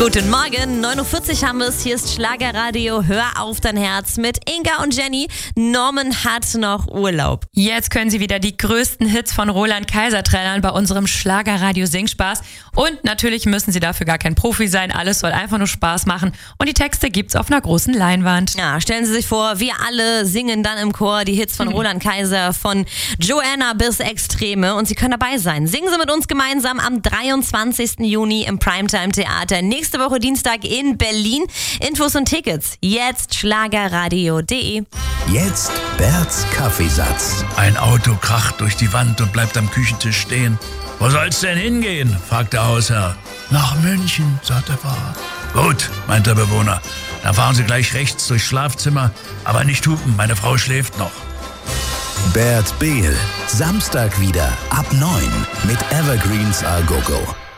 Guten Morgen, 9.40 Uhr haben wir es. Hier ist Schlagerradio. Hör auf dein Herz mit Inga und Jenny. Norman hat noch Urlaub. Jetzt können Sie wieder die größten Hits von Roland Kaiser trällern bei unserem Schlagerradio Singspaß. Und natürlich müssen Sie dafür gar kein Profi sein. Alles soll einfach nur Spaß machen. Und die Texte gibt's auf einer großen Leinwand. Ja, stellen Sie sich vor, wir alle singen dann im Chor die Hits von Roland Kaiser, von Joanna bis Extreme. Und Sie können dabei sein. Singen Sie mit uns gemeinsam am 23. Juni im Primetime Theater. Nächste Woche Dienstag in Berlin. Infos und Tickets jetzt schlagerradio.de. Jetzt Berts Kaffeesatz. Ein Auto kracht durch die Wand und bleibt am Küchentisch stehen. Wo soll's denn hingehen? Fragt der Hausherr. Nach München, sagt der Fahrer. Gut, meint der Bewohner. Dann fahren Sie gleich rechts durchs Schlafzimmer. Aber nicht hupen, meine Frau schläft noch. Bert Behl. Samstag wieder ab 9 mit Evergreens A Go Go.